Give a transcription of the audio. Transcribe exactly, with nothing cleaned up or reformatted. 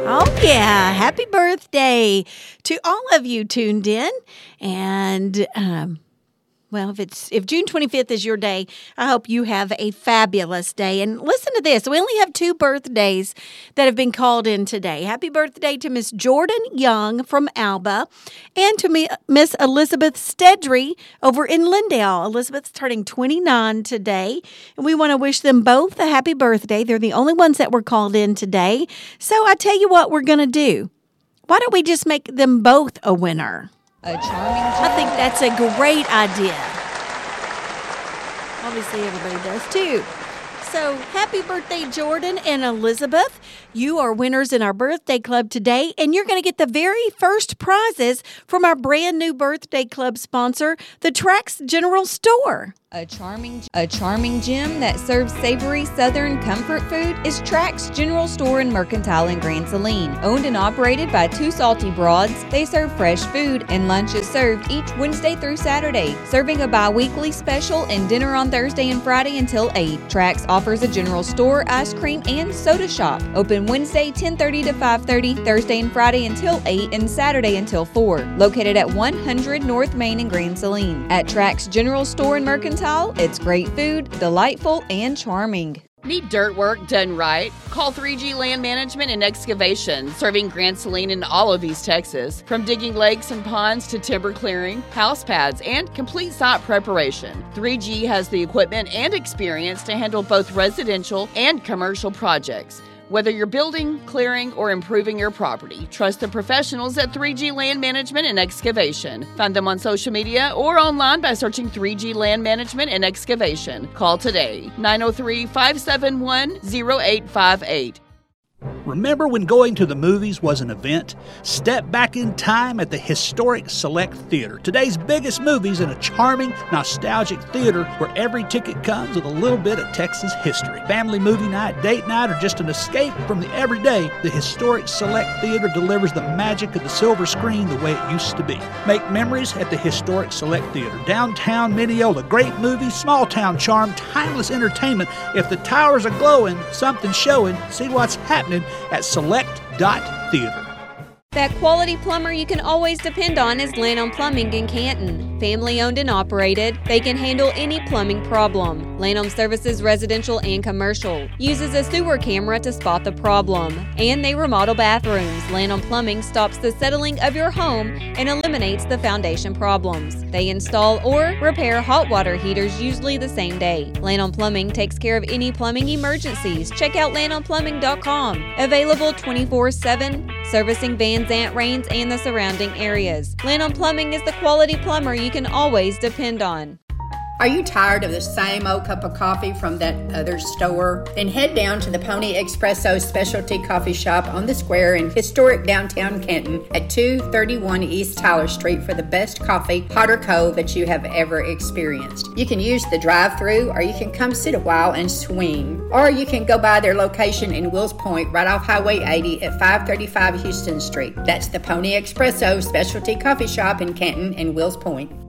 Oh, yeah. Happy birthday to all of you tuned in. And, um, well, if it's if June twenty-fifth is your day, I hope you have a fabulous day. And listen to this. We only have two birthdays that have been called in today. Happy birthday to Miss Jordan Young from Alba and to me, Miss Elizabeth Stedry over in Lindale. Elizabeth's turning twenty-nine today, and we want to wish them both a happy birthday. They're the only ones that were called in today. So I tell you what we're going to do. Why don't we just make them both a winner? A charming I think that's a great idea. Obviously, everybody does too. So, happy birthday, Jordan and Elizabeth. You are winners in our birthday club today, and you're going to get the very first prizes from our brand new birthday club sponsor, the Trax General Store. A charming a charming gym that serves savory Southern comfort food is Trax General Store and Mercantile in Grand Saline. Owned and operated by two salty broads, they serve fresh food and lunch is served each Wednesday through Saturday, serving a bi-weekly special and dinner on Thursday and Friday until eight. Trax offers a general store, ice cream, and soda shop. Open Wednesday ten thirty to five thirty, Thursday and Friday until eight, and Saturday until four. Located at one hundred North Main in Grand Saline. At Trax General Store and Mercantile, it's great food, delightful, and charming. Need dirt work done right? Call three G Land Management and Excavation, serving Grand Saline and all of East Texas. From digging lakes and ponds to timber clearing, house pads, and complete site preparation. three G has the equipment and experience to handle both residential and commercial projects. Whether you're building, clearing, or improving your property, trust the professionals at three G Land Management and Excavation. Find them on social media or online by searching three G Land Management and Excavation. Call today, nine oh three, five seven one, oh eight five eight. Remember when going to the movies was an event? Step back in time at the historic Select Theater. Today's biggest movies in a charming, nostalgic theater where every ticket comes with a little bit of Texas history. Family movie night, date night, or just an escape from the everyday, the historic Select Theater delivers the magic of the silver screen the way it used to be. Make memories at the historic Select Theater. Downtown Mineola, great movies, small town charm, timeless entertainment. If the towers are glowing, something's showing. See what's happening at select dot theater. That quality plumber you can always depend on is Lanham Plumbing in Canton. Family owned and operated, they can handle any plumbing problem. Lanham services residential and commercial. Uses a sewer camera to spot the problem. And they remodel bathrooms. Lanham Plumbing stops the settling of your home and eliminates the foundation problems. They install or repair hot water heaters usually the same day. Lanham Plumbing takes care of any plumbing emergencies. Check out lanham plumbing dot com. Available twenty-four seven, servicing Van Zant Rains and the surrounding areas. Lanham Plumbing is the quality plumber you can always depend on. Are you tired of the same old cup of coffee from that other store? Then head down to the Pony Espresso Specialty Coffee Shop on the square in historic downtown Canton at two thirty-one East Tyler Street for the best coffee, hot or cold, that you have ever experienced. You can use the drive-thru, or you can come sit a while and swing. Or you can go by their location in Wills Point right off Highway eighty at five thirty-five Houston Street. That's the Pony Espresso Specialty Coffee Shop in Canton and Wills Point.